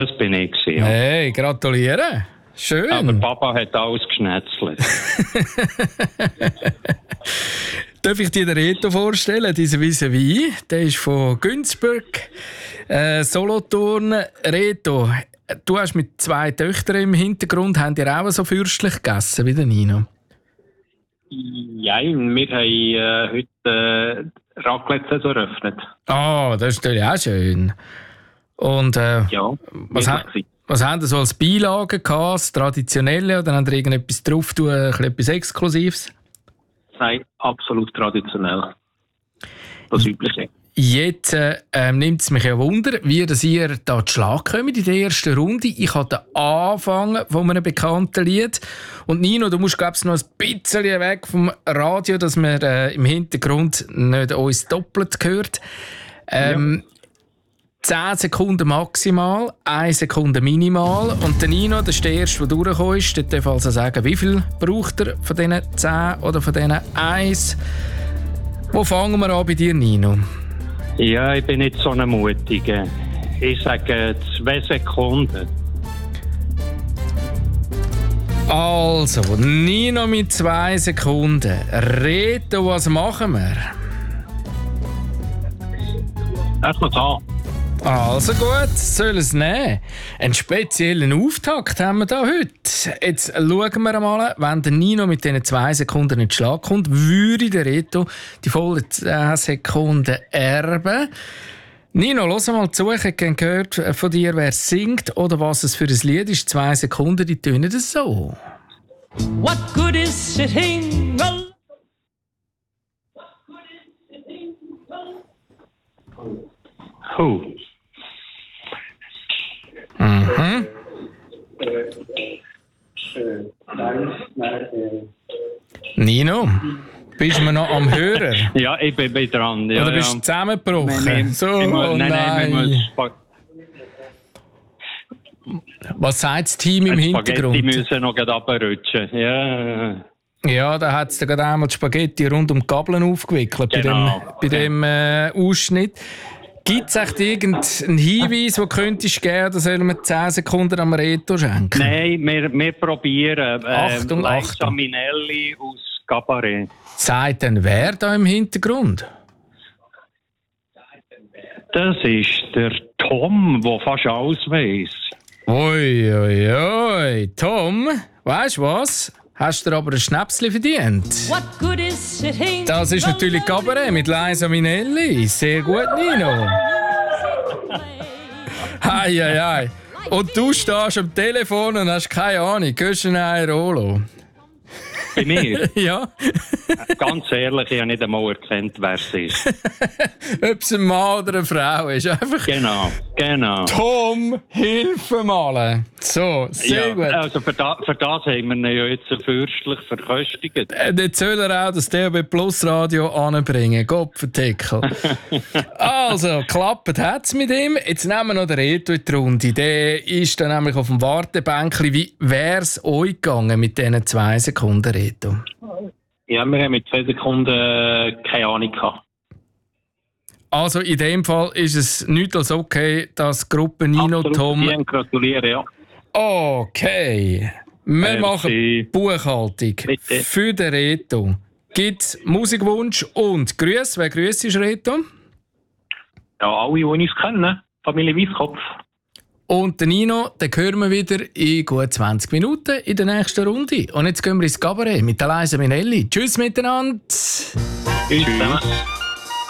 Das bin ich gewesen, ja. Hey, gratuliere. Schön. Aber Papa hat alles geschnetzelt. Darf ich dir den Reto vorstellen, diesen Vis-à-vis? Der ist von Günzburg, Solothurn. Reto, du hast mit 2 Töchtern im Hintergrund. Habt ihr auch so fürstlich gegessen wie der Nino? Ja, wir haben heute Raclette eröffnet. Ah, das ist natürlich auch schön. Und Ja, was haben ihr so als Beilage gehabt? Das Traditionelle oder habt ihr irgendetwas drauf tun, etwas Exklusives? Nein, absolut traditionell. Das Übliche. Jetzt nimmt es mich ja Wunder, wie dass ihr da zu Schlag kommt in der ersten Runde. Ich habe den Anfang von einem bekannten Lied. Und Nino, du musst glaube ich noch ein bisschen weg vom Radio, dass man im Hintergrund nicht uns doppelt hört. 10 Sekunden maximal, 1 Sekunde minimal. Und der Nino, das ist der Erste, der durchgekommen ist. Der darf also sagen, wie viel braucht er von diesen 10 oder von diesen 1. Wo fangen wir an bei dir, Nino? Ja, ich bin nicht so ein Mutiger. Ich sage 2 Sekunden. Also, Nino mit 2 Sekunden. Reto, was machen wir? Erstmal da. Also gut, soll es nehmen. Einen speziellen Auftakt haben wir da heute. Jetzt schauen wir mal, wenn der Nino mit diesen 2 Sekunden nicht Schlag kommt, würde der Reto die vollen 10 Sekunden erben. Nino, lass mal zu. Ich hätte gerne gehört von dir, wer singt oder was es für ein Lied ist. 2 Sekunden, die tönen das so. What good is sitting alone? Mhm. Nino, bist du noch am Hörer? Ja, ich bin dran. Ja, Oder bist du zusammengebrochen? Nein. Was sagt das Team im Hintergrund? Die müssen noch runterrutschen. Ja. Ja, da hat es gerade einmal die Spaghetti rund um die Gabeln aufgewickelt bei dem Ausschnitt. Gibt es echt irgendeinen Hinweis, den könntest du geben, oder sollen wir 10 Sekunden am Reto schenken? Nein, wir probieren. Achtung. Liza Minnelli aus Cabaret. Sagt denn wer da im Hintergrund? Das ist der Tom, der fast alles weiss. Oi. Tom, weißt du was? Hast du aber ein Schnäpschen verdient? What good is sitting Das ist natürlich Cabaret mit Liza Minnelli. Sehr gut, Nino. Hei. Und du stehst am Telefon und hast keine Ahnung. Gehst du ein Rolo? Bei mir? Ja. Ganz ehrlich, ich habe nicht einmal erkannt, wer es ist. Ob es ein Mann oder eine Frau ist. Einfach Genau. Tom, hilf mal. So, sehr gut. Also für das haben wir ihn ja jetzt fürstlich verköstigt. Jetzt soll er auch das DAB Plus Radio anbringen. Gottverdeckel. Also, klappt hat es mit ihm. Jetzt nehmen wir noch den Reto in die Runde. Der ist dann nämlich auf dem Wartebänkchen. Wie wäre es euch gegangen mit diesen 2 Sekunden, Reto? Ja, wir haben mit 2 Sekunden keine Ahnung gehabt. Also in dem Fall ist es nicht als okay, dass die Gruppe Nino, Absolut, Tom... Absolut, gratuliere, ja. Okay. Wir machen Buchhaltung Bitte. für den Reto. Gibt es Musikwunsch und Grüße? Wer grüßt ist, Reto? Ja, alle, die uns kennen. Familie Weiskopf. Und den Nino, den hören wir wieder in gut 20 Minuten in der nächsten Runde. Und jetzt gehen wir ins Cabaret mit der Liza Minnelli. Tschüss miteinander. Tschüss zusammen.